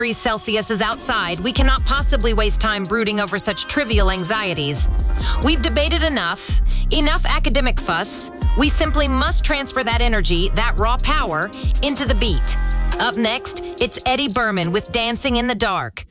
degrees Celsius is outside, we cannot possibly waste time brooding over such trivial anxieties. We've debated enough academic fuss. We simply must transfer that energy, that raw power, into the beat. Up next, it's Eddie Berman with Dancing in the Dark.